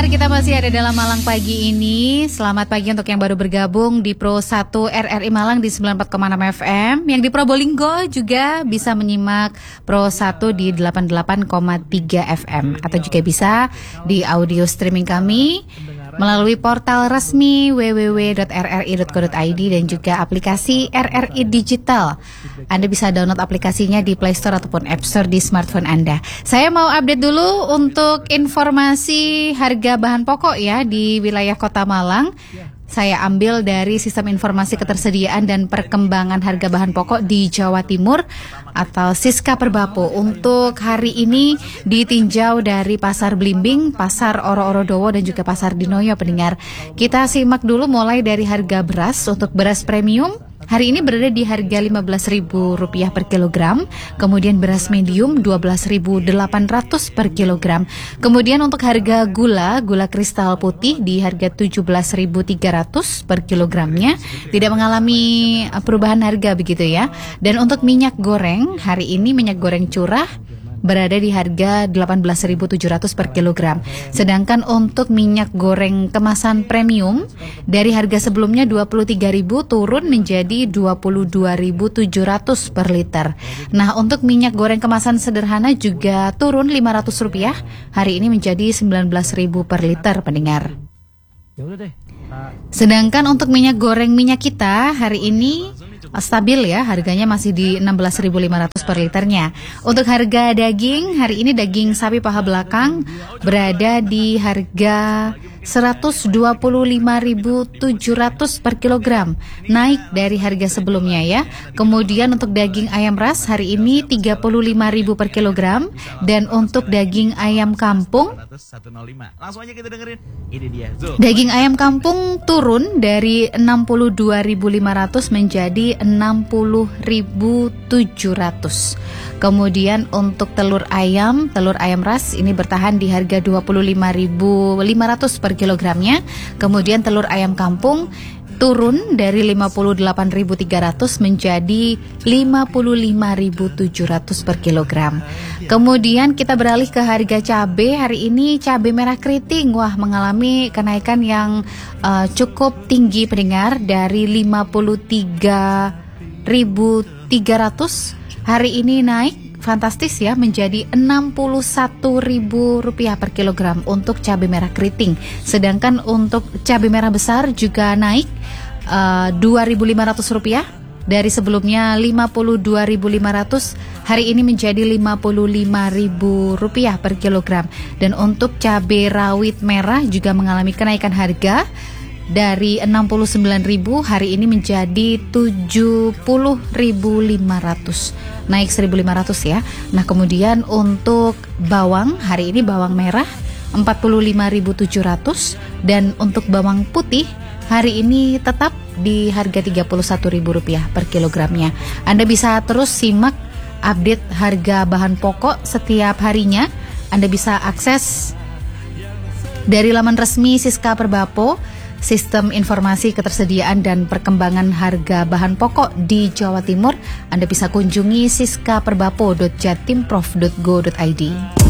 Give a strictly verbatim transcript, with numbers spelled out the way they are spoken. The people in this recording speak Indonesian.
pendengar, kita masih ada dalam Malang Pagi ini. Selamat pagi untuk yang baru bergabung di Pro satu R R I Malang di sembilan puluh empat koma enam F M. Yang di Probolinggo juga bisa menyimak Pro satu di delapan puluh delapan koma tiga F M. Atau juga bisa di audio streaming kami melalui portal resmi w w w dot r r i dot co dot i d dan juga aplikasi R R I Digital. Anda bisa download aplikasinya di Play Store ataupun App Store di smartphone Anda. Saya mau update dulu untuk informasi harga bahan pokok ya di wilayah Kota Malang. Saya ambil dari Sistem Informasi Ketersediaan dan Perkembangan Harga Bahan Pokok di Jawa Timur atau Siska Perbapo. Untuk hari ini ditinjau dari Pasar Blimbing, Pasar Oro-Oro-Dowo dan juga Pasar Dinoyo pendengar. Kita simak dulu mulai dari harga beras. Untuk beras premium hari ini berada di harga lima belas ribu rupiah per kilogram. Kemudian beras medium dua belas ribu delapan ratus per kilogram. Kemudian untuk harga gula, gula kristal putih di harga tujuh belas ribu tiga ratus per kilogramnya. Tidak mengalami perubahan harga begitu ya. Dan untuk minyak goreng, hari ini minyak goreng curah berada di harga delapan belas ribu tujuh ratus per kilogram. Sedangkan untuk minyak goreng kemasan premium dari harga sebelumnya dua puluh tiga ribu turun menjadi dua puluh dua ribu tujuh ratus per liter. Nah, untuk minyak goreng kemasan sederhana juga turun lima ratus rupiah. Hari ini menjadi sembilan belas ribu per liter pendengar. Sedangkan untuk minyak goreng minyak kita hari ini stabil ya, harganya masih di enam belas ribu lima ratus per liternya. Untuk harga daging, hari ini daging sapi paha belakang berada di harga seratus dua puluh lima ribu tujuh ratus per kilogram, naik dari harga sebelumnya ya. Kemudian untuk daging ayam ras hari ini tiga puluh lima ribu per kilogram. Dan untuk daging ayam kampung, langsung aja kita dengerin. Ini dia. Daging ayam kampung turun dari enam puluh dua ribu lima ratus menjadi enam puluh ribu tujuh ratus. Kemudian untuk telur ayam, telur ayam ras ini bertahan di harga dua puluh lima ribu lima ratus per kilogramnya. Kemudian telur ayam kampung turun dari lima puluh delapan ribu tiga ratus menjadi lima puluh lima ribu tujuh ratus per kilogram. Kemudian kita beralih ke harga cabai. Hari ini cabai merah keriting wah mengalami kenaikan yang uh, cukup tinggi pendengar, dari lima puluh tiga ribu tiga ratus hari ini naik fantastis ya menjadi enam puluh satu ribu rupiah per kilogram untuk cabai merah keriting. Sedangkan untuk cabai merah besar juga naik uh, dua ribu lima ratus rupiah dari sebelumnya lima puluh dua ribu lima ratus, hari ini menjadi lima puluh lima ribu rupiah per kilogram. Dan untuk cabai rawit merah juga mengalami kenaikan harga dari enam puluh sembilan ribu hari ini menjadi tujuh puluh ribu lima ratus, naik seribu lima ratus ya. Nah, kemudian untuk bawang hari ini bawang merah empat puluh lima ribu tujuh ratus dan untuk bawang putih hari ini tetap di harga tiga puluh satu ribu rupiah per kilogramnya. Anda bisa terus simak update harga bahan pokok setiap harinya. Anda bisa akses dari laman resmi Siska Perbapo, Sistem Informasi Ketersediaan dan Perkembangan Harga Bahan Pokok di Jawa Timur. Anda bisa kunjungi siska perbapo dot jatimprof dot go dot i d.